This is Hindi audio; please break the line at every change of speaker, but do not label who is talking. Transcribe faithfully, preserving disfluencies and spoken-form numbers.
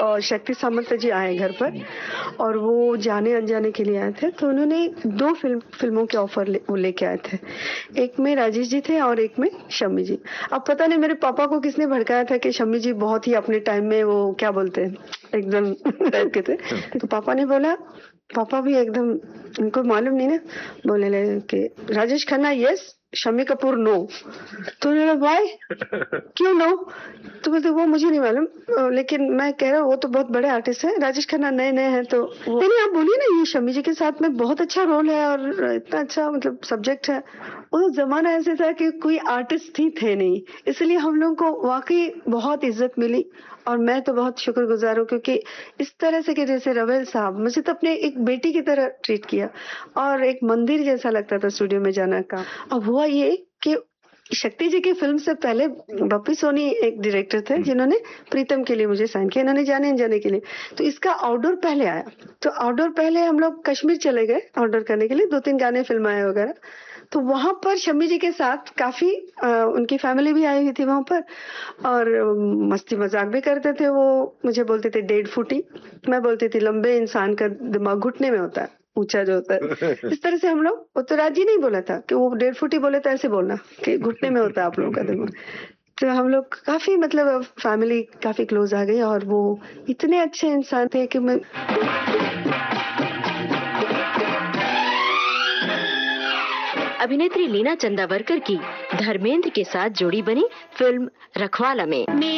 अ, शक्ति सामंत जी आए घर पर और वो जाने अनजाने के लिए आए थे, तो उन्होंने दो फिल्म फिल्मों के ऑफर ले, वो लेके आए थे। एक में राजेश जी थे और एक में शम्मी जी। अब पता नहीं मेरे पापा को किसने भड़काया था कि शम्मी जी बहुत ही अपने टाइम में वो क्या बोलते हैं एकदम टाइप के थे, तो पापा ने बोला, पापा भी एकदम उनको मालूम नहीं ना, बोले ले कि राजेश खन्ना यस, शम्मी कपूर नो। तो उन्होंने भाई क्यों नो? तो बोलते वो मुझे नहीं मालूम, लेकिन मैं कह रहा हूँ वो तो बहुत बड़े आर्टिस्ट हैं, राजेश खन्ना नए नए हैं, तो नहीं आप बोलिए ना, ये शम्मी जी के साथ में बहुत अच्छा रोल है और इतना अच्छा मतलब सब्जेक्ट है। वो जमाना ऐसे था कि कोई आर्टिस्ट ही थे नहीं, इसलिए हम लोगों को वाकई बहुत इज्जत मिली और मैं तो बहुत शुक्रगुजार हूँ, क्योंकि इस तरह से कि जैसे रवेल साहब मुझे तो अपने एक बेटी की तरह ट्रीट किया और एक मंदिर जैसा लगता था स्टूडियो में जाना का। अब हुआ ये कि शक्ति जी की फिल्म से पहले बप्पी सोनी एक डायरेक्टर थे जिन्होंने प्रीतम के लिए मुझे साइन किया, इन्होंने जाने अनजाने के लिए, तो इसका आउटडोर पहले आया। तो आउटडोर पहले हम लोग कश्मीर चले गए आउटडोर करने के लिए, दो तीन गाने फिल्माए वगैरह। तो वहां पर शम्मी जी के साथ काफी आ, उनकी फैमिली भी आई हुई थी वहां पर और मस्ती मजाक भी करते थे। वो मुझे बोलते थे डेढ़ फुटी, मैं बोलती थी लंबे इंसान का दिमाग घुटने में होता है, ऊंचा जो होता है। इस तरह से हम लोग, वो तो राजी नहीं बोला था कि वो डेढ़ फुटी बोले तो ऐसे बोलना कि घुटने में होता है आप लोगों का दिमाग। तो हम लोग काफी मतलब फैमिली काफी क्लोज आ गई और वो इतने अच्छे इंसान थे कि मैं
अभिनेत्री लीना चंदावरकर की धर्मेंद्र के साथ जोड़ी बनी फिल्म रखवाला में